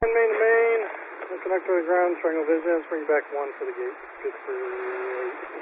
Main to main, connect to the ground, triangle vision, bring back 1 for the gate. Good for